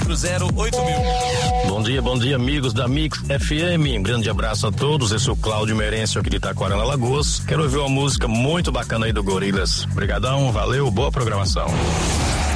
408000. Bom dia, amigos da Mix FM. Um grande abraço a todos. Eu sou o Cláudio Merencio, aqui de Itaquarana, Alagoas. Quero ouvir uma música muito bacana aí do Gorillaz. Obrigadão, valeu, boa programação.